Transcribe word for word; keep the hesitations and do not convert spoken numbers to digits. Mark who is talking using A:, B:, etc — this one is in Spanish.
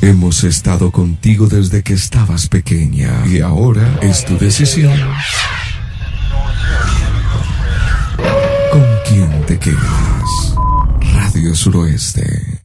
A: Hemos estado contigo desde que estabas pequeña y ahora es tu decisión. ¿Con quién te quedas? Radio Suroeste.